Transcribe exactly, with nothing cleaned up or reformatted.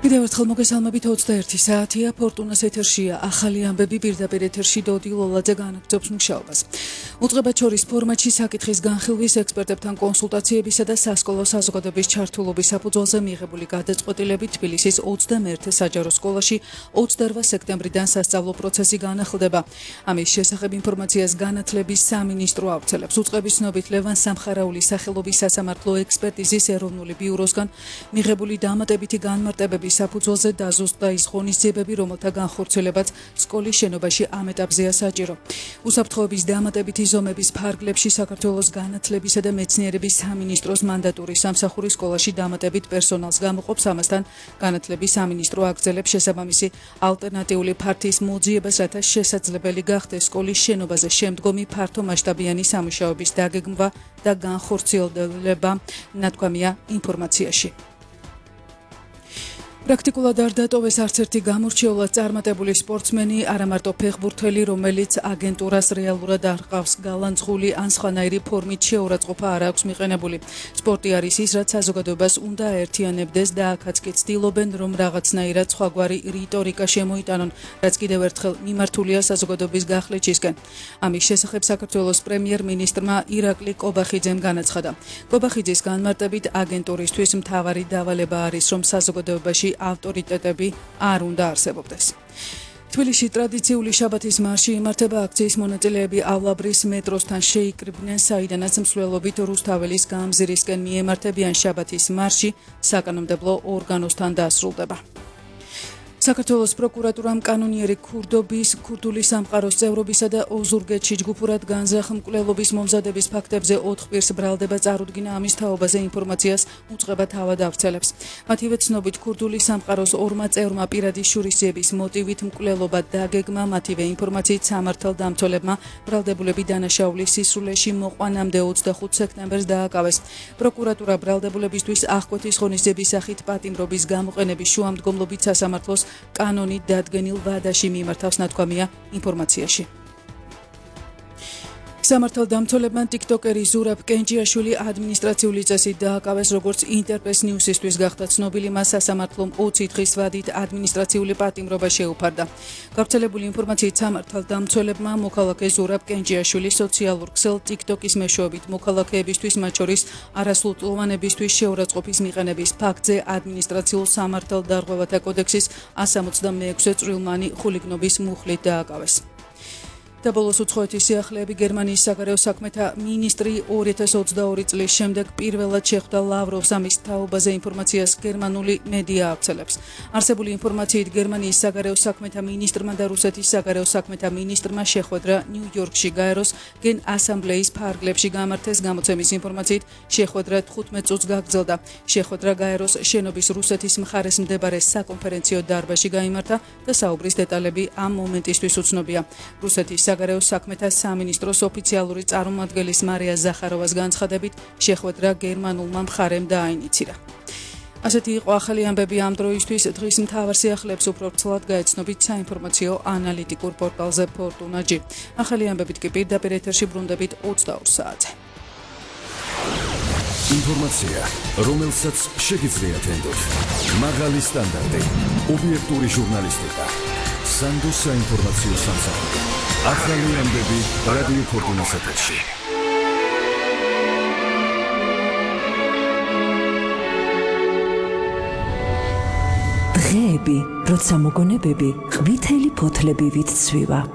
კიდევ ერთხელ მოგესალმებით ოცდაერთი საათია ფორტუნას ეთერშია ახალი ამბები პირდაპირ ეთერში დოდი ლოლაძე განაგრძობს მუშაობას. უწყება შორის ფორმატში საკითხის განხილვის ექსპერტებთან კონსულტაციებისა და სასკოლო საზოგადოების ჩართულობის საფუძველზე მიღებული გადაწყვეტილებით თბილისის ოცდამეერთე საჯარო სკოლაში ოცდაოთხ სექტემბრიდან სასწავლო პროცესი განახლდება. ამის შესახებ ინფორმაციას განათლების სამინისტრო ავრცელებს. უწყების ცნობით ლევან სამხარაულის სახელობის სასამართლო ექსპერტიზის ეროვნული ბიუროსგან მიღებული დამატებითი განმარტებების საფუძველზე დაზუსტდა ის ღონისძიებები, რომელთა განხორციელებაც სკოლის შენობაში ამ ეტაპზეა საჭირო. უსაფრთხოების დამატებითი ზომების ფარგლებში საქართველოს განათლებისა და მეცნიერების სამინისტროს მანდატური სამსახური სკოლაში დამატებით პერსონალს გამოყოფს, ამასთან განათლების სამინისტრო აგრძელებს შესაბამისი ალტერნატიული ფართის მოძიებას, რათა შესაძლებელი გახდეს სკოლის შენობაზე შემდგომი ფართომასშტაბიანი სამუშაოების დაგეგმვა და განხორციელება, ნათქვამია ინფორმაციაში. პრაქტიკულად არ დატოვეს არც ერთი გამორჩეულად წარმატებული სპორტსმენი, არა მარტო ფეხბურთელი, რომელიც აგენტურას რეალურად არ ჰყავს გალანძღული ან სხვანაირი ფორმით შეურაცხყოფა არ აქვს მიყენებული. სპორტი არის ის, რაც საზოგადოებას უნდა აერთიანებდეს და აქაც კი ცდილობენ, რომ რაღაცნაირად სხვაგვარი რიტორიკა შემოიტანონ, რაც კიდევ ერთხელ მიმართულია საზოგადოების გახლეჩისკენ. ამის შესახებ საქართველოს პრემიერ-მინისტრმა ირაკლი კობახიძემ განაცხადა. კობახიძის განმარტებით აგენტურისთვის მთავარი დავალება არის, რომ საზოგადოებაში ავტორიტეტები არ უნდა არსებობდეს. თბილისში ტრადიციული შაბათის მარში იმართება. აქციის მონაწილეები ავლაბრის მეტროსთან შეიკრიბნენ, საიდანაც მსვლელობით რუსთაველის გამზირისკენ მიემართებიან. შაბათის მარში საკანონმდებლო ორგანოსთან დასრულდება. საქართველოს პროკურატურამ კანონიერი ქურდობის, ქურდული სამყაროს წევრობისა და ოზურგეთში ჯგუფურად განზრახ მკვლელობის მომზადების ფაქტებზე ოთხ პირს ბრალდება წარუდგინა. ამის თაობაზე ინფორმაციას უწყება თავად ავრცელებს. მათივე ცნობით ქურდული სამყაროს ორმა წევრმა პირადი შურისძიების მოტივით მკვლელობა დაგეგმა. მათივე ინფორმაციით სამართალდამცველებმა ბრალდებულები დანაშაულის სისრულეში მოყვანამდე ოცდახუთ სექტემბერს დააკავეს. პროკურატურა ბრალდებულებისთვის აღკვეთის ღონისძიების სახით პატიმრობის გამოყენების შუამდგომლობით სასამართლოს კანონით დადგენილ ვადაში მიმართავს, ნათქვამია ინფორმაციაში. სამართალდამცველებმა ტიკტოკერი ზურაბ კენჭიაშვილი ადმინისტრაციული წესით დააკავეს, როგორც ინტერპრეს ნიუსისთვის გახდა ცნობილი, მას სასამართლომ ოცი დღის ვადით ადმინისტრაციული პატიმრობა შეუფარდა. გავრცელებული ინფორმაციით სამართალდამცველებმა მოქალაქე ზურაბ კენჭიაშვილი სოციალურ ქსელ ტიკტოკის მეშვეობით მოქალაქეებისთვის, მათ შორის არასრულწლოვანებისთვის შეურაცხყოფის მიყენების ფაქტზე ადმინისტრაციულ სამართალდარღვევათა კოდექსის one seventy-six წვრილმანი ხულიგნობის მუხლით დააკავეს. და ბოლოს უცხოეთის სიახლეები. გერმანიის საგარეო საქმეთა მინისტრი ორი ათას ოცდაორი წლის შემდეგ პირველად შეხვდა ლავროვს. ამის თაობაზე ინფორმაციას გერმანული მედია ავრცელებს. არსებული ინფორმაციით გერმანიის საგარეო საქმეთა მინისტრმა და რუსეთის საგარეო საქმეთა მინისტრმა შეხვედრა ნიუ-იორკში გაეროს გენ ასამბლეის ფარგლებში გამართეს. გამოცემის ინფორმაციით შეხვედრა თხუთმეტ წუთს გაგრძელდა. შეხვედრა გაეროს შენობის რუსეთის მხარეს მდებარე საკონფერენციო დარბაზში გაიმართა და საუბრის დეტალები ამ მომენტისთვის უცნობია. რუსეთის საგარეო საქმეთა სამინისტროს ოფიციალური წარმომადგენლის მარია ზახაროვას განცხადებით, შეხვედრა გერმანულმა მხარემ დააინიცირა. ასეთი იყო ახალი ამბები ამ დროისთვის. დღის მთავარ სიახლეებს უფრო ვრცლად გაეცნობით საინფორმაციო ანალიტიკურ პორტალზე ფორტუნა ჯი. ახალი ამბებით კი პირდაპირ ეთერში ბრუნდებით ოცდაორ საათზე. ინფორმაცია, რომელსაც შეგიძლიათ ენდოთ. მაღალი სტანდარტი, ობიექტური ჟურნალისტიკა. სანდო საინფორმაციო სამსახური. ახალი ამბები რადიო ფორტუნას ეთერში. დღეები, როცა მოგონებები ყვითელი ფოთლებივით ცვივა.